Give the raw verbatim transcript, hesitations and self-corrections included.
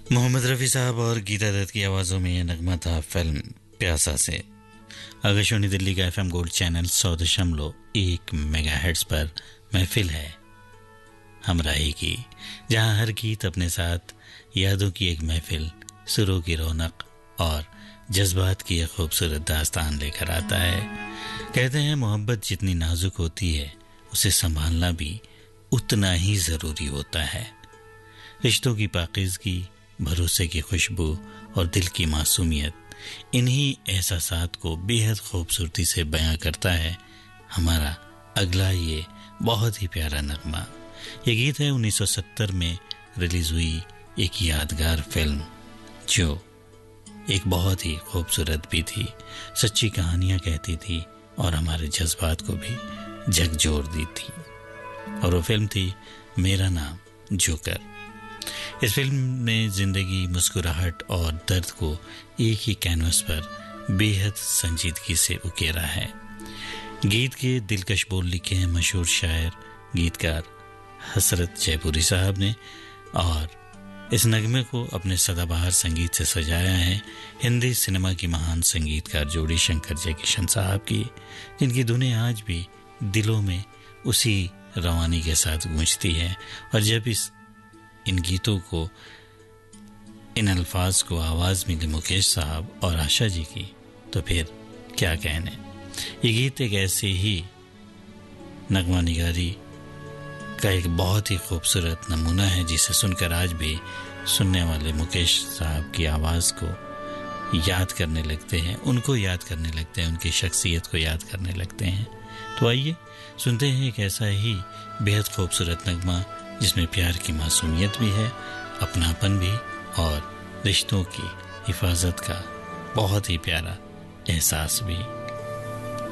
मोहम्मद रफ़ी साहब और गीता दत्त की आवाज़ों में यह नगमा था फिल्म प्यासा से। आकाशवाणी दिल्ली का एफएम गोल्ड चैनल सौ दशमलव एक मेगाहर्ट्ज़ पर महफिल है हमराही की, जहां हर गीत अपने साथ यादों की एक महफिल, सुरों की रौनक और जज्बात की एक खूबसूरत दास्तान लेकर आता है। कहते हैं मोहब्बत जितनी नाजुक होती है उसे संभालना भी उतना ही ज़रूरी होता है। रिश्तों की पाकीज़गी, भरोसे की खुशबू और दिल की मासूमियत, इन्हीं एहसासात को बेहद खूबसूरती से बयां करता है हमारा अगला ये बहुत ही प्यारा नगमा। ये गीत है उन्नीस सौ सत्तर में रिलीज हुई एक यादगार फिल्म जो एक बहुत ही खूबसूरत भी थी, सच्ची कहानियां कहती थी और हमारे जज्बात को भी झकझोर दी थी, और वो फिल्म थी मेरा नाम जोकर। इस फिल्म ने जिंदगी, मुस्कुराहट और दर्द को एक ही कैनवस पर बेहद संजीदगी से उकेरा है। गीत के दिलकश बोल लिखे हैं मशहूर शायर गीतकार हसरत जयपुरी साहब ने, और इस नगमे को अपने सदाबहार संगीत से सजाया है हिंदी सिनेमा की महान संगीतकार जोड़ी शंकर जयकिशन साहब की, जिनकी धुनें आज भी दिलों में उसी रवानी के साथ गूंजती है। और जब इस इन गीतों को, इन अल्फाज को आवाज़ मिली मुकेश साहब और आशा जी की, तो फिर क्या कहने। ये गीत एक ऐसे ही नगमा निगारी का एक बहुत ही खूबसूरत नमूना है, जिसे सुनकर आज भी सुनने वाले मुकेश साहब की आवाज़ को याद करने लगते हैं, उनको याद करने लगते हैं, उनकी शख्सियत को याद करने लगते हैं। तो आइए सुनते हैं एक ऐसा ही बेहद खूबसूरत नगमा जिसमें प्यार की मासूमियत भी है, अपनापन भी और रिश्तों की हिफाजत का बहुत ही प्यारा एहसास भी।